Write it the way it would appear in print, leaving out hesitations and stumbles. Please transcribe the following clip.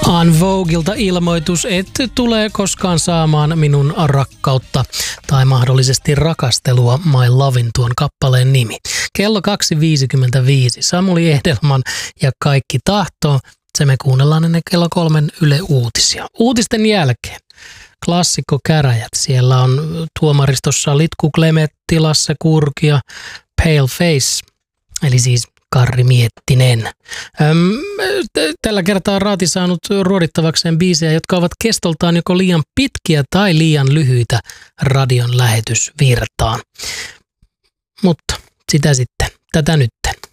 En Voguelta ilmoitus, et tule koskaan saamaan minun rakkautta tai mahdollisesti rakastelua My Lovin tuon kappaleen nimi. Kello 2.55. Samuli Ehdelman ja Kaikki tahtoo. Se me kuunnellaan ennen kello 3 Yle Uutisia. Uutisten jälkeen klassikko käräjät. Siellä on tuomaristossa Litku Klemetti, Lasse Kurki ja Pale Face, eli siis Karri Miettinen. Tällä kertaa on Raati saanut ruodittavakseen biisejä, jotka ovat kestoltaan joko liian pitkiä tai liian lyhyitä radion lähetysvirtaan. Mutta sitä sitten, tätä nytten.